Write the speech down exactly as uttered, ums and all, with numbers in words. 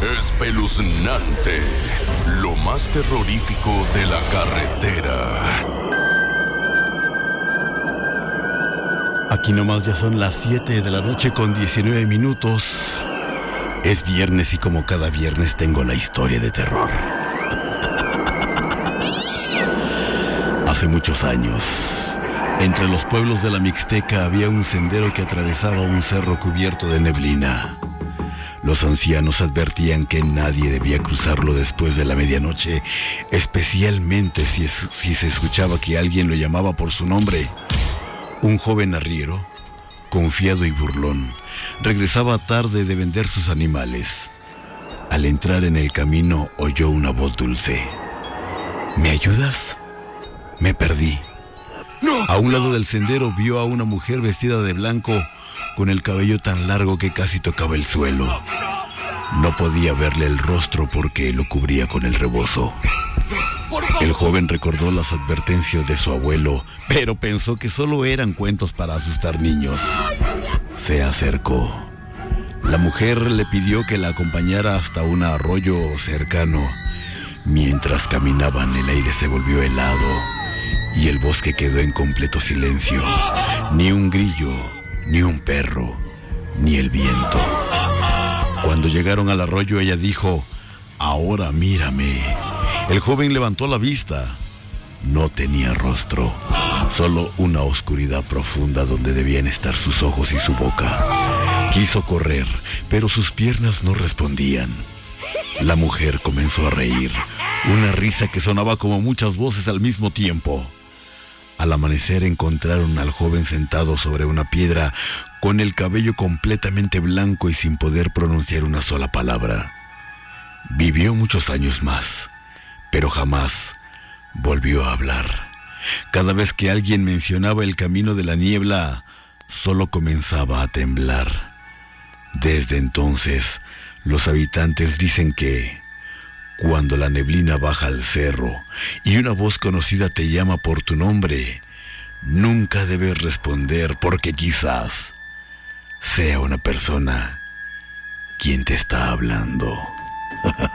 Espeluznante, lo más terrorífico de la carretera. Aquí nomás ya son las siete de la noche con diecinueve minutos. Es viernes y como cada viernes tengo la historia de terror. Hace muchos años, entre los pueblos de la Mixteca había un sendero que atravesaba un cerro cubierto de neblina. Los ancianos advertían que nadie debía cruzarlo después de la medianoche, especialmente si, es, si se escuchaba que alguien lo llamaba por su nombre. Un joven arriero, confiado y burlón, regresaba tarde de vender sus animales. Al entrar en el camino oyó una voz dulce. ¿Me ayudas? Me perdí. ¡No! A un lado del sendero vio a una mujer vestida de blanco, con el cabello tan largo que casi tocaba el suelo. No podía verle el rostro porque lo cubría con el rebozo. El joven recordó las advertencias de su abuelo, pero pensó que solo eran cuentos para asustar niños. Se acercó. La mujer le pidió que la acompañara hasta un arroyo cercano. Mientras caminaban, el aire se volvió helado y el bosque quedó en completo silencio. Ni un grillo, ni un perro, ni el viento. Cuando llegaron al arroyo, ella dijo: «Ahora mírame». El joven levantó la vista. No tenía rostro, solo una oscuridad profunda donde debían estar sus ojos y su boca. Quiso correr, pero sus piernas no respondían. La mujer comenzó a reír, una risa que sonaba como muchas voces al mismo tiempo. Al amanecer encontraron al joven sentado sobre una piedra, con el cabello completamente blanco y sin poder pronunciar una sola palabra. Vivió muchos años más, pero jamás volvió a hablar. Cada vez que alguien mencionaba el camino de la niebla, solo comenzaba a temblar. Desde entonces, los habitantes dicen que cuando la neblina baja al cerro y una voz conocida te llama por tu nombre, nunca debes responder porque quizás sea una persona quien te está hablando.